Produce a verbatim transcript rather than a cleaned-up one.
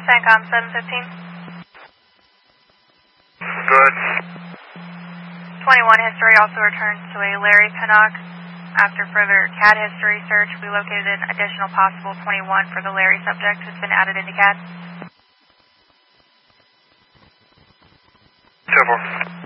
CENTCOM seven fifteen. Good. twenty-one history also returns to a Larry Pinnock. After further C A D history search, we located an additional possible twenty-one for the Larry subject who's been added into C A D. Two four.